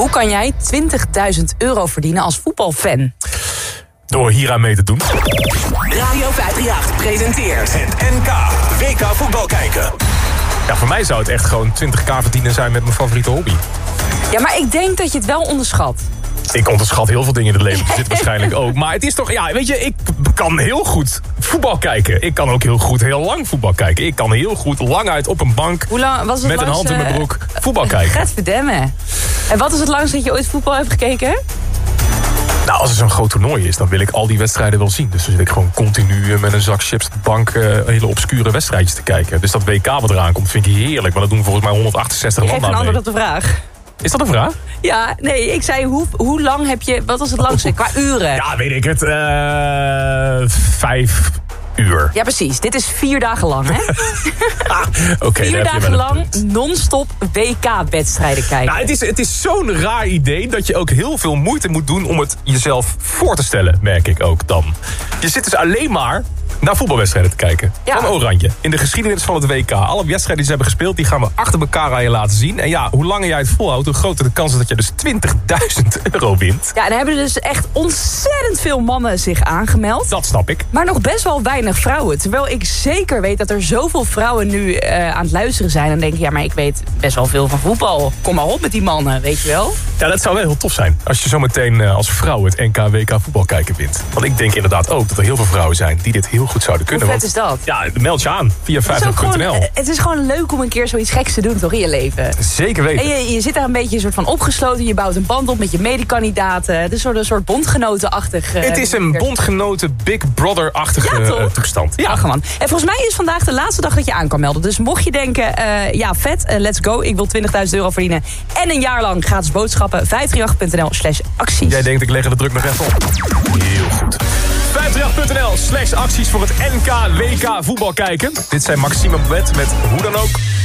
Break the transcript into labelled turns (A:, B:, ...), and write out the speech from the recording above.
A: Hoe kan jij €20.000 verdienen als voetbalfan?
B: Door hieraan mee te doen.
C: Radio 538 presenteert het NK WK voetbal kijken.
B: Ja, voor mij zou het echt gewoon 20k verdienen zijn met mijn favoriete hobby.
A: Ja, maar ik denk dat je het wel onderschat.
B: Ik onderschat heel veel dingen in het leven, dat zit waarschijnlijk ook. Maar het is toch, ja, weet je, ik kan heel goed voetbal kijken. Ik kan ook heel goed heel lang voetbal kijken. Ik kan heel goed lang uit op een bank
A: Hoe lang was het
B: met een hand in mijn broek voetbal kijken.
A: Gadverdemme. En wat is het langst dat je ooit voetbal hebt gekeken?
B: Nou, als er zo'n groot toernooi is, dan wil ik al die wedstrijden wel zien. Dus dan zit ik gewoon continu met een zak chips op de bank hele obscure wedstrijdjes te kijken. Dus dat WK wat eraan komt, vind ik heerlijk. Maar dat doen volgens mij 168 landen aan mee.
A: Geef een antwoord op de vraag.
B: Is dat een vraag?
A: Ja, nee, ik zei hoe lang heb je... Wat was het langste qua uren?
B: Ja, weet ik het. 5 uur.
A: Ja, precies. Dit is 4 dagen lang, hè?
B: Okay,
A: 4 dagen lang non-stop WK-wedstrijden kijken.
B: Nou, het is zo'n raar idee dat je ook heel veel moeite moet doen om het jezelf voor te stellen, merk ik ook dan. Je zit dus alleen maar naar voetbalwedstrijden te kijken.
A: Ja.
B: Van Oranje. In de geschiedenis van het WK. Alle wedstrijden die ze hebben gespeeld, die gaan we achter elkaar aan je laten zien. En ja, hoe langer jij het volhoudt, hoe groter de kans is dat je dus €20.000 wint.
A: Ja, en dan hebben er dus echt ontzettend veel mannen zich aangemeld.
B: Dat snap ik.
A: Maar nog best wel weinig vrouwen. Terwijl ik zeker weet dat er zoveel vrouwen nu aan het luisteren zijn. En denken, ja, maar ik weet best wel veel van voetbal. Kom maar op met die mannen, weet je wel?
B: Ja, dat zou wel heel tof zijn. Als je zometeen als vrouw het NK WK voetbal kijken wint. Want ik denk inderdaad ook dat er heel veel vrouwen zijn die dit heel goed zouden kunnen.
A: Hoe vet is dat?
B: Ja, meld je aan via 538.nl.
A: Het is gewoon leuk om een keer zoiets geks te doen, toch, in je leven?
B: Zeker weten.
A: En je zit daar een beetje soort van opgesloten. Je bouwt een band op met je medekandidaten. Het is een soort bondgenotenachtig.
B: Het is een bondgenoten Big Brother-achtige toestand.
A: Ja, gewoon. En volgens mij is vandaag de laatste dag dat je aan kan melden. Dus mocht je denken, ja, vet, let's go. Ik wil €20.000 verdienen. En een jaar lang gratis boodschappen. 538.nl/acties.
B: Jij denkt, ik leg de druk nog even op. Heel goed. 538.nl/acties voor het NK WK voetbal kijken. Dit zijn Maxime Bed met Hoe dan ook.